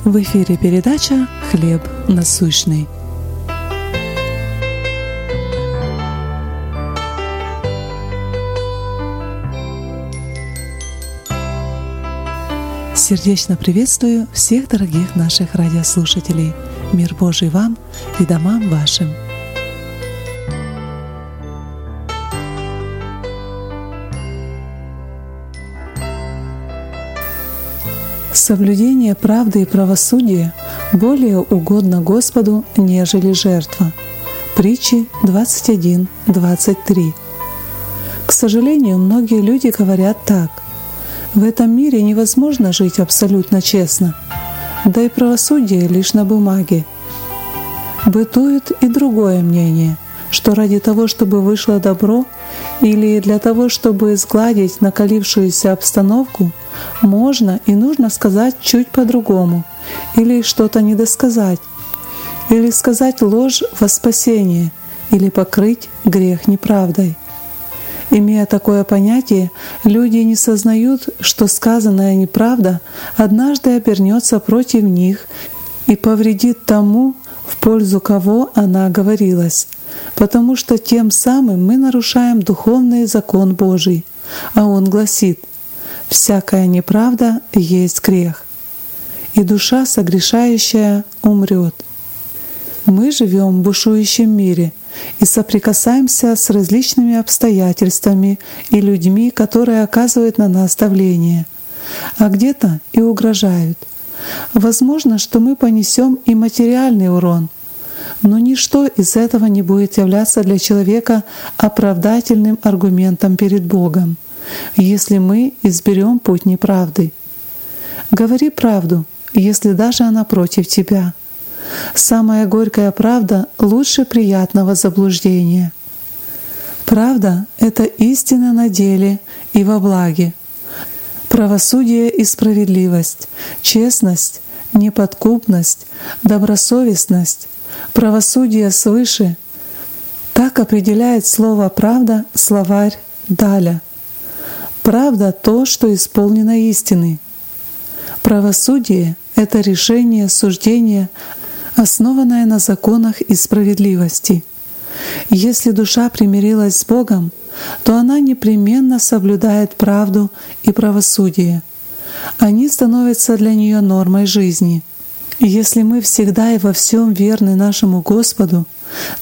В эфире передача «Хлеб насущный». Сердечно приветствую всех дорогих наших радиослушателей. Мир Божий вам и домам вашим. Соблюдение правды и правосудия более угодно Господу, нежели жертва. Притчи 21:23. К сожалению, многие люди говорят так: в этом мире невозможно жить абсолютно честно, да и правосудие лишь на бумаге. Бытует и другое мнение, что ради того, чтобы вышло добро, или для того, чтобы сгладить накалившуюся обстановку, можно и нужно сказать чуть по-другому, или что-то недосказать, или сказать ложь во спасение, или покрыть грех неправдой. Имея такое понятие, люди не сознают, что сказанная неправда однажды обернется против них и повредит тому, в пользу кого она говорилась, потому что тем самым мы нарушаем духовный закон Божий, а он гласит: «Всякая неправда есть грех, и душа согрешающая умрет». Мы живем в бушующем мире и соприкасаемся с различными обстоятельствами и людьми, которые оказывают на нас давление, а где-то и угрожают. Возможно, что мы понесем и материальный урон, но ничто из этого не будет являться для человека оправдательным аргументом перед Богом, если мы изберем путь неправды. Говори правду, если даже она против тебя. Самая горькая правда лучше приятного заблуждения. Правда — это истина на деле и во благе. Правосудие и справедливость, честность, неподкупность, добросовестность, правосудие свыше — так определяет слово «правда» словарь Даля. Правда — то, что исполнено истины. Правосудие — это решение, суждение, основанное на законах и справедливости. Если душа примирилась с Богом, то она непременно соблюдает правду и правосудие. Они становятся для нее нормой жизни. Если мы всегда и во всем верны нашему Господу,